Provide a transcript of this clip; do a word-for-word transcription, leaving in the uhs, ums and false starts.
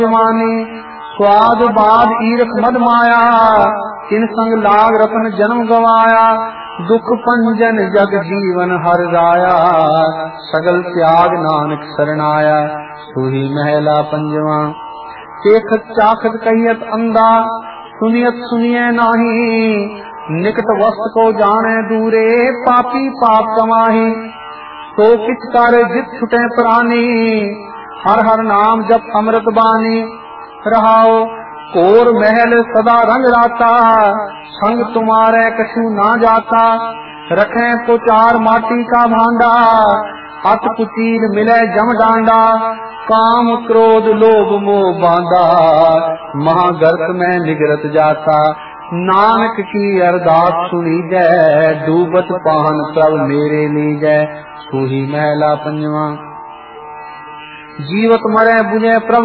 मानी स्वाद बाद ईरख मद माया, इन संग लाग रतन जन्म गवाया। दुख पंजन जग जीवन हर राया, सगल त्याग नानक शरणाया। सुही महला पंजवा। देखत चाखत कहियत अंधा, सुनियत सुनिए नाही। निकट वस्त को जाने दूरे, पापी पाप कमाही। तो किस कार्य जित छुटे प्राणी, हर हर नाम जप अमृत बानी। रहाओ कोर महल सदा रंग राता, संग तुम्हारे कछु ना जाता। रखे तो चार माटी का भांडा, अत कुचील मिले जम डांडा। काम क्रोध लोभ मोह बांधा, महागर्त में निगरत जाता। नानक की अरदास सुनी जय, डूबत पाहन सब मेरे लीजै। सुही महला पंजवा। जीवत मरे बुझे प्रभु